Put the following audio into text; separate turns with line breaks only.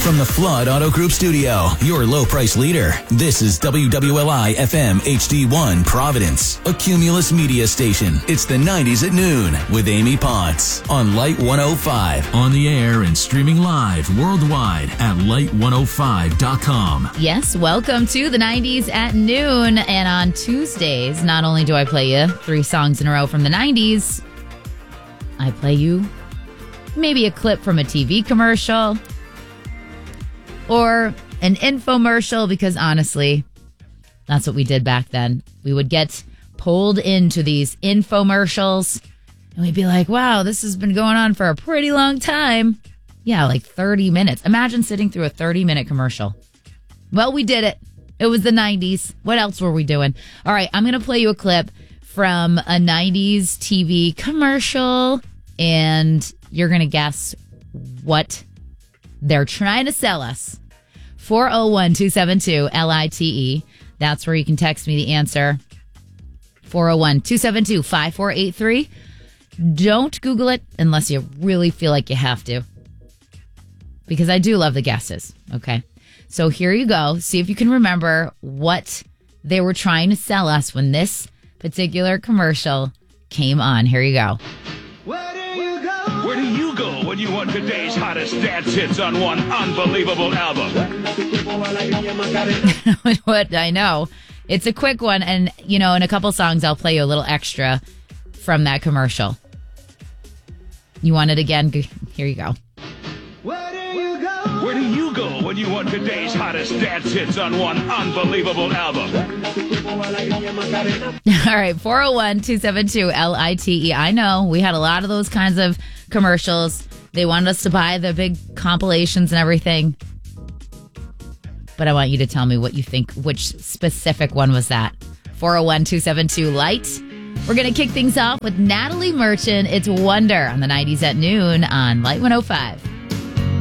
From the Flood Auto Group studio, your low price leader. This is WWLI FM HD1 Providence, a Cumulus media station. It's the 90s at noon with Amy Potts on Light 105. On the air and streaming live worldwide at light105.com.
Yes, welcome to the 90s at noon. And on Tuesdays, not only do I play you 3 songs in a row from the 90s, I play you maybe a clip from a TV commercial or an infomercial, because honestly, that's what we did back then. We would get pulled into these infomercials and we'd be like, wow, this has been going on for a pretty long time. Yeah, like 30 minutes. Imagine sitting through a 30-minute commercial. Well, we did it. It was the 90s. What else were we doing? All right, I'm going to play you a clip from a 90s TV commercial, and you're going to guess what they're trying to sell us. 401-272-LITE. That's where you can text me the answer. 401-272-5483. Don't Google it unless you really feel like you have to, because I do love the guesses. Okay. So here you go. See if you can remember what they were trying to sell us when this particular commercial came on. Here you go.
Where do you go when you want today's hottest dance hits on one unbelievable album?
What I know. It's a quick one, and, you know, in a couple songs, I'll play you a little extra from that commercial. You want it again? Here you go.
Where do you go when you want today's hottest dance hits on one unbelievable album?
All right, 401-272-LITE. I know we had a lot of those kinds of commercials. They wanted us to buy the big compilations and everything. But I want you to tell me what you think, which specific one was that. 401-272-LIGHT. We're going to kick things off with Natalie Merchant. It's Wonder on the 90s at noon on Light 105.